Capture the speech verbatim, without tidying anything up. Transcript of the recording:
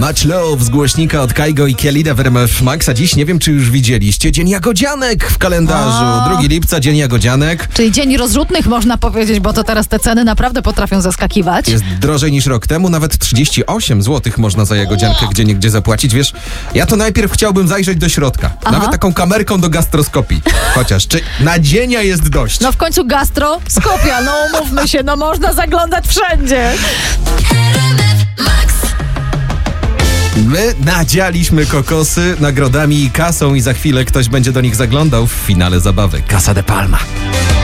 Much Love z głośnika od Kaigo i Kielida w R M F Max. A dziś nie wiem, czy już widzieliście Dzień Jagodzianek w kalendarzu. O. drugiego lipca, Dzień Jagodzianek. Czyli dzień rozrzutnych można powiedzieć, bo to teraz te ceny naprawdę potrafią zaskakiwać. Jest drożej niż rok temu, nawet trzydzieści osiem złotych można za jagodziankę gdzie niegdzie zapłacić. Wiesz, ja to najpierw chciałbym zajrzeć do środka. Aha. Nawet taką kamerką do gastroskopii. Chociaż, czy nadzienia jest dość? No w końcu gastroskopia, no umówmy się, no można zaglądać wszędzie. My nadzialiśmy kokosy nagrodami i kasą i za chwilę ktoś będzie do nich zaglądał w finale zabawy Casa de Palma.